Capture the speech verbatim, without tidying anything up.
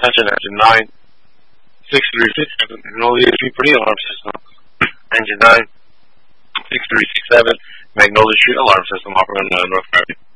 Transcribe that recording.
Attention, engine nine, six three six seven, Magnolia Street for the alarm system. Engine nine, six three six seven, Magnolia Street alarm system operating on North Friday.